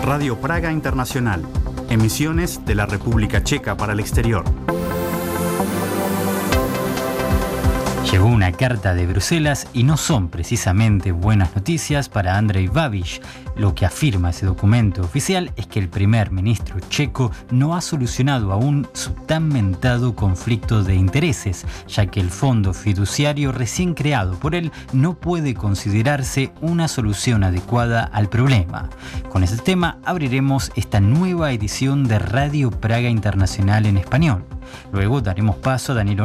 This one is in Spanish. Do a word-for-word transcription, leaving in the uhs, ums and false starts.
Radio Praga Internacional. Emisiones de la República Checa para el exterior. Llegó una carta de Bruselas y no son precisamente buenas noticias para Andrej Babiš. Lo que afirma ese documento oficial es que el primer ministro checo no ha solucionado aún su tan mentado conflicto de intereses, ya que el fondo fiduciario recién creado por él no puede considerarse una solución adecuada al problema. Con ese tema abriremos esta nueva edición de Radio Praga Internacional en español. Luego daremos paso a Daniel